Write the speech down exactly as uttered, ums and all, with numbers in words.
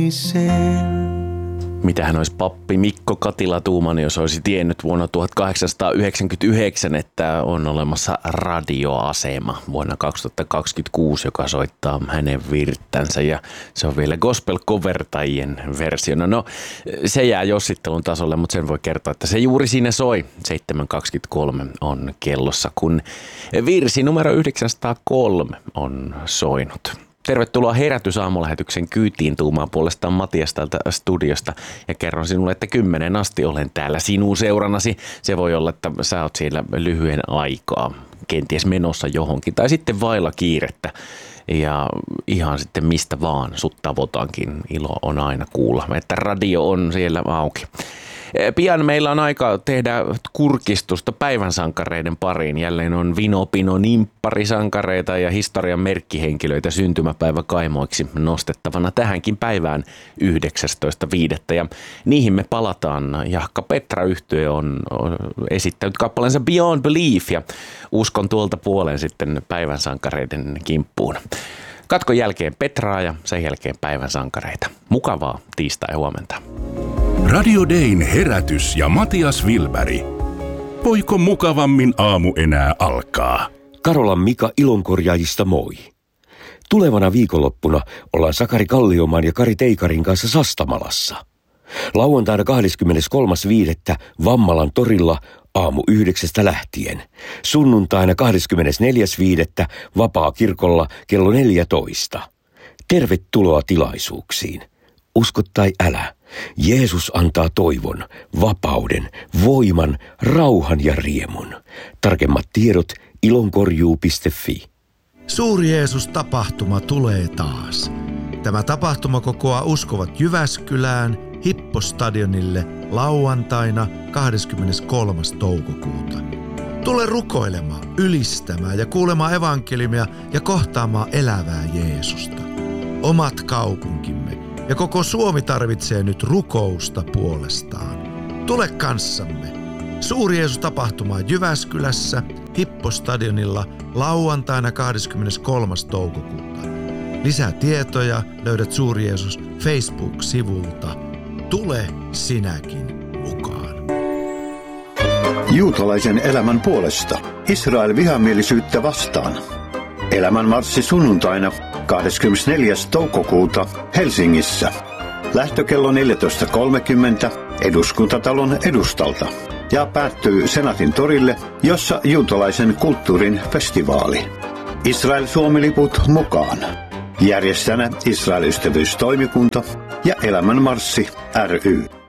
Mitähän olisi pappi Mikko Katila tuumannut, jos olisi tiennyt vuonna tuhatkahdeksansataayhdeksänkymmentäyhdeksän, että on olemassa radioasema vuonna kaksituhattakaksikymmentäkuusi, joka soittaa hänen virttänsä, ja se on vielä gospel-covertajien versiona. No, se jää jossittelun tasolle, mutta sen voi kertoa, että se juuri siinä soi. seitsemän kaksikymmentäkolme on kellossa, kun virsi numero yhdeksänsataakolme on soinut. Tervetuloa Herätysaamulähetyksen kyytiin tuumaan puolestaan Matias täältä studiosta, ja kerron sinulle, että kymmenen asti olen täällä sinun seurannasi. Se voi olla, että sä oot siellä lyhyen aikaa, kenties menossa johonkin tai sitten vailla kiirettä, ja ihan sitten mistä vaan sut tavoitankin. Ilo on aina kuulla, että radio on siellä auki. Pian meillä on aika tehdä kurkistusta päivän sankareiden pariin. Jälleen on Vinopino nimpparisankareita ja historian merkkihenkilöitä syntymäpäivä kaimoiksi nostettavana tähänkin päivään yhdeksästoista viidettä. Ja niihin me palataan. Jahka Petra-yhtye on esittänyt kappaleensa Beyond Belief, ja uskon tuolta puolen sitten päivän sankareiden kimppuun. Katkon jälkeen Petraa ja sen jälkeen päivän sankareita. Mukavaa tiistai-huomenta. Radio Dayn herätys ja Matias Wilberg. Voiko mukavammin aamu enää alkaa? Karolan Mika Ilonkorjaajista moi. Tulevana viikonloppuna ollaan Sakari Kalliomaan ja Kari Teikarin kanssa Sastamalassa. Lauantaina kahdeskymmeneskolmas viidettä Vammalan torilla aamu yhdeksästä lähtien. Sunnuntaina kahdeskymmenesneljäs viidettä Vapaakirkolla kello neljätoista. Tervetuloa tilaisuuksiin. Usko tai älä, Jeesus antaa toivon, vapauden, voiman, rauhan ja riemun. Tarkemmat tiedot ilonkorjuu piste fi. Suuri Jeesus-tapahtuma tulee taas. Tämä tapahtuma kokoaa uskovat Jyväskylään Hippo-stadionille lauantaina kahdeskymmeneskolmas toukokuuta. Tule rukoilemaan, ylistämään ja kuulemaan evankeliumia ja kohtaamaan elävää Jeesusta. Omat kaupunkimme ja koko Suomi tarvitsee nyt rukousta puolestaan. Tule kanssamme. Suuri Jeesus-tapahtuma Jyväskylässä Hippo-stadionilla lauantaina kahdeskymmeneskolmas toukokuuta. Lisää tietoja löydät Suuri Jeesus Facebook-sivulta. Tule sinäkin mukaan. Juutalaisen elämän puolesta. Israel vihamielisyyttä vastaan. Elämän marssi sunnuntaina kahdeskymmenesneljäs toukokuuta Helsingissä. Lähtökello neljätoista kolmekymmentä Eduskuntatalon edustalta ja päättyy Senaatin torille, jossa juutalaisen kulttuurin festivaali. Israel-Suomi-liput mukaan. Järjestäjänä Israel-ystävyystoimikunta ja Elämän marssi ry.